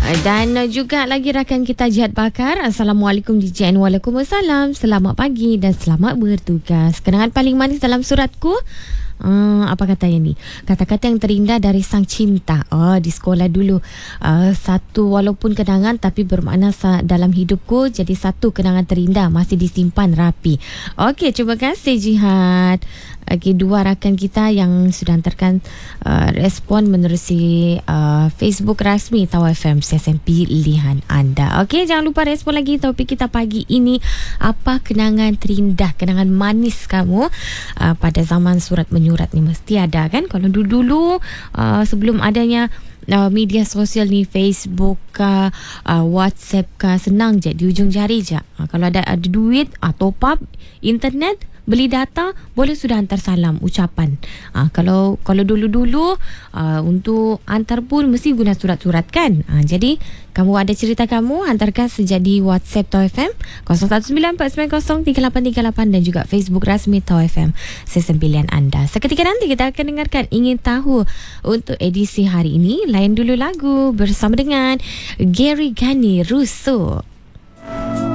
Dan juga lagi rakan kita Jihad Bakar. Assalamualaikum DJN. Waalaikumsalam. Selamat pagi dan selamat bertugas. Kenangan paling manis dalam suratku, apa katanya ni? Kata-kata yang terindah dari sang cinta. Di sekolah dulu. Satu walaupun kenangan tapi bermakna dalam hidupku. Jadi satu kenangan terindah masih disimpan rapi. Okey, terima kasih Jihad. Dua rakan kita yang sudah hantarkan respon menerusi Facebook rasmi Tau FM. Saya pilihan anda. Okey, jangan lupa respon lagi topik kita pagi ini. Apa kenangan terindah, kenangan manis kamu pada zaman surat menyurat ni? Mesti ada kan? Kalau dulu sebelum adanya media sosial ni, Facebook ke, WhatsApp ke, senang je, di ujung jari je. Kalau ada duit, top up internet, beli data, boleh sudah hantar salam, ucapan. Kalau dulu-dulu untuk hantar pun mesti guna surat-surat kan. Jadi kamu ada cerita kamu, hantarkan sejak di WhatsApp Tau FM 0194903838 dan juga Facebook rasmi Tau FM. Sesen pilihan anda. Seketika nanti kita akan dengarkan Ingin Tahu untuk edisi hari ini. Layan dulu lagu bersama dengan Gary Gani Russo.